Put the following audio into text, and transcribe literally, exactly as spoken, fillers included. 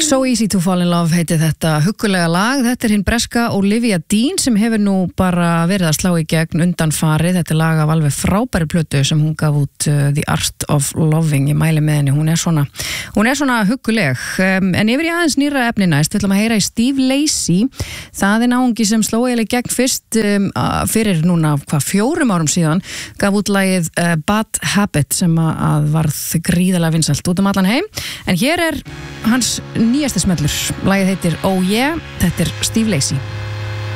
So Easy to Fall in Love heitir þetta huggulega lag. Þetta er hinn breska Olivia Dean sem hefur nú bara verið að slá í gegn undanfarið. Þetta er lag af alveg frábæri plötu sem hún gaf út, uh, The Art of Loving. Ég mæli með henni, hún er svona, hún er svona hugguleg. Um, en yfir í aðeins nýra efni næst, við ætlum að heyra í Steve Lacy. Það er náungi sem sló eiginlega gegn fyrst um, fyrir núna hvað fjórum árum síðan. Gaf út lagið uh, Bad Habit sem að varð gríðarlega vinsælt út um allan heim. En hér er hans nýjasti smellur. Lagið heitir Oh Yeah, þetta er Steve Lacy.